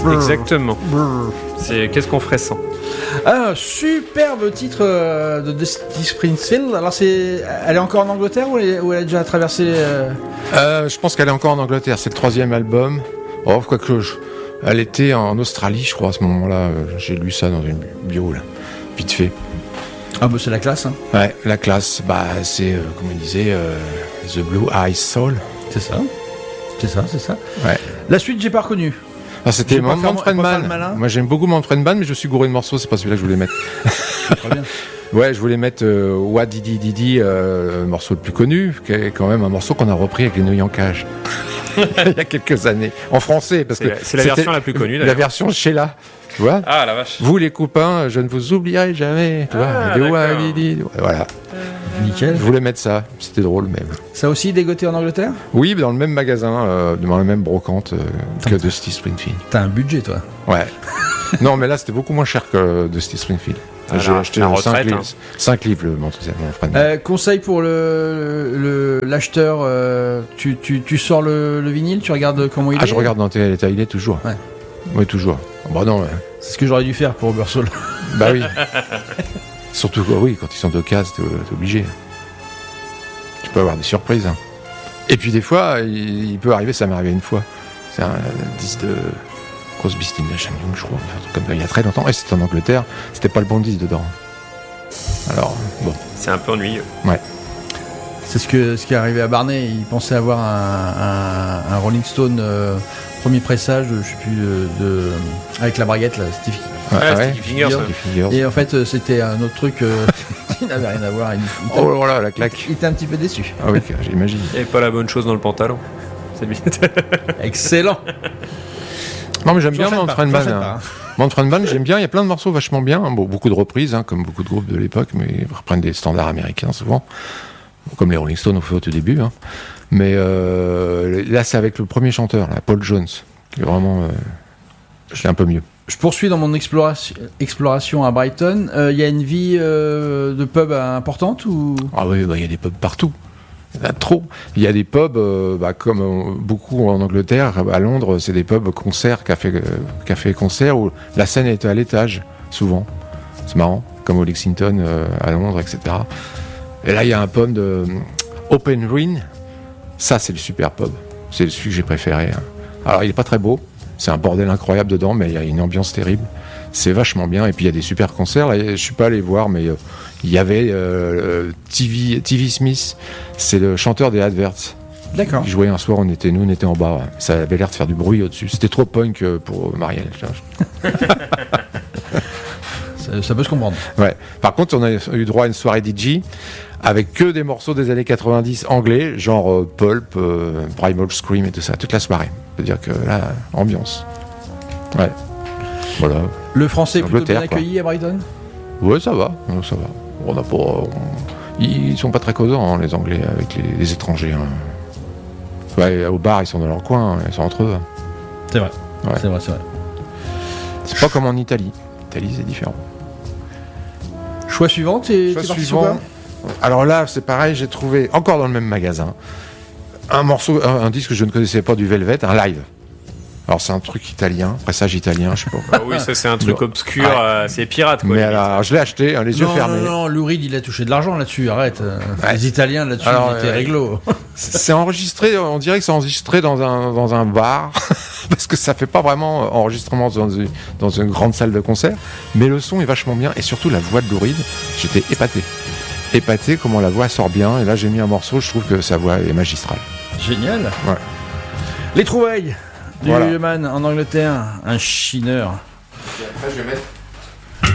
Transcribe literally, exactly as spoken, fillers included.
Exactement. C'est qu'est-ce qu'on ferait sans? Ah, superbe titre euh, de Dusty Springfield. Alors, c'est, elle est encore en Angleterre ou elle, est, ou elle a déjà traversé euh... Euh, Je pense qu'elle est encore en Angleterre. C'est le troisième album. Oh, quoi que je... Elle était en Australie, je crois, à ce moment-là. J'ai lu ça dans une bio, là. Vite fait. Ah, bah, c'est la classe, hein. Ouais, la classe. Bah, c'est, euh, comme on disait, euh, The Blue Eyed Soul. C'est ça. C'est ça, c'est ça. Ouais. La suite, j'ai pas reconnu. Ah, c'était Manfred Mann. Moi, j'aime beaucoup Manfred Mann, mais je suis gouré de morceaux, c'est pas celui-là que je voulais mettre. Très bien. Ouais, je voulais mettre euh, What Didi Didi, euh, le morceau le plus connu, qui est quand même un morceau qu'on a repris avec les Neuilly en cage. Il y a quelques années. En français, parce c'est que. La, c'est la version la plus connue, d'ailleurs. La version Sheila. Tu vois? Ah, la vache. Vous, les copains, je ne vous oublierai jamais. Tu ah, vois? What Didi. Voilà. Nickel. Je voulais mettre ça. C'était drôle, même. Ça aussi dégoté en Angleterre? Oui, dans le même magasin, euh, dans la même brocante euh, que Dusty Springfield. T'as un budget, toi? Ouais. Non, mais là, c'était beaucoup moins cher que Dusty Springfield. Ah, j'ai acheté cinq livres, le mon frère. Euh, conseil pour le, le l'acheteur, euh, tu, tu, tu sors le, le vinyle, tu regardes comment il ah, est. Ah, je regarde dans tel état il est toujours. Ouais. Oui, toujours. Bah non. Ouais. C'est ce que j'aurais dû faire pour Ubersoul. Bah oui. Surtout, oui, quand ils sont deux cases, t'es, t'es obligé. Tu peux avoir des surprises. Hein. Et puis des fois, il, il peut arriver, ça m'est arrivé une fois. C'est un, un disque de Crosby, Stills Nash and Young, je crois, un truc comme ça, il y a très longtemps. Et c'était en Angleterre, c'était pas le bon disque dedans. Alors, bon. C'est un peu ennuyeux. Ouais. C'est ce, que, ce qui est arrivé à Barnet. Il pensait avoir un, un, un Rolling Stone euh, premier pressage, de, je sais plus, de, de, avec la braguette, là, Stevie. Ouais, ah, ouais, Stevie Fingers. Fingers. Et en fait, c'était un autre truc euh, qui n'avait rien à voir. Il, il oh là là, la claque. Il, il était un petit peu déçu. Ah oui, j'imagine. Il n'y avait pas la bonne chose dans le pantalon. C'est bien. Excellent. Non, mais j'aime bien Manfred Mann. Hein. Manfred Mann, j'aime bien. Il y a plein de morceaux vachement bien. Bon, beaucoup de reprises, hein, comme beaucoup de groupes de l'époque, mais ils reprennent des standards américains souvent, comme les Rolling Stones ont fait au tout début. Hein. Mais euh, là, c'est avec le premier chanteur, là, Paul Jones, qui est vraiment, euh, c'est un peu mieux. Je poursuis dans mon exploration, exploration à Brighton. Il euh, y a une vie euh, de pub importante ou? Ah oui, il bah, y a des pubs partout. Il y en a trop. Il y a des pubs, euh, bah, comme euh, beaucoup en Angleterre, à Londres, c'est des pubs concerts, café, euh, café concert, où la scène est à l'étage, souvent. C'est marrant, comme au Lexington euh, à Londres, et cetera. Et là, il y a un pub de euh, Open Green. Ça, c'est le super pub. C'est celui que j'ai préféré. Hein. Alors, il est pas très beau. C'est un bordel incroyable dedans, mais il y a une ambiance terrible. C'est vachement bien. Et puis, il y a des super concerts. Là, je suis pas allé voir, mais euh, il y avait euh, T V, T V Smith. C'est le chanteur des Adverts. D'accord. Il jouait un soir, on était, nous, on était en bas. Ouais. Ça avait l'air de faire du bruit au-dessus. C'était trop punk pour Marielle. ça, ça peut se comprendre. Ouais. Par contre, on a eu droit à une soirée D J avec que des morceaux des années quatre-vingt-dix anglais, genre euh, Pulp, euh, Primal Scream et tout ça, toute la soirée. C'est-à-dire que là, ambiance. Ouais. Voilà. Le français est plutôt bien accueilli quoi. À Brighton ? Ouais, ça va, ça va. On n'a pas, on... Ils sont pas très causants, hein, les Anglais, avec les, les étrangers. Hein. Ouais, au bar, ils sont dans leur coin, ils sont entre eux. C'est vrai. Ouais. C'est vrai, c'est vrai. C'est pas comme en Italie. L'Italie, c'est différent. Choix suivant, t'es, Choix t'es parti suivant. sur quoi ? Alors là, c'est pareil, j'ai trouvé, encore dans le même magasin, un morceau, un, un disque que je ne connaissais pas du Velvet, un live. Alors c'est un truc italien, pressage italien, je sais pas. Ah oui, ça c'est un truc obscur, ouais. euh, c'est pirate quoi. Mais alors, je l'ai acheté, hein, les yeux non, fermés. Non, non, Lou Reed, il a touché de l'argent là-dessus, arrête. Ouais. Les Italiens là-dessus, alors, ils étaient euh, réglo. C'est enregistré, on dirait que c'est enregistré dans un, dans un bar, parce que ça fait pas vraiment enregistrement dans une, dans une grande salle de concert, mais le son est vachement bien, et surtout la voix de Lou Reed, j'étais épaté. Épaté comment la voix sort bien, et là j'ai mis un morceau, je trouve que sa voix est magistrale. Génial. Ouais. Les trouvailles du voilà. man en Angleterre, un chineur. Et après je vais mettre